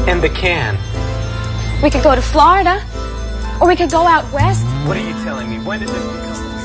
in the can. We could go to Florida, or we could go out west. What are you telling me? When did this become...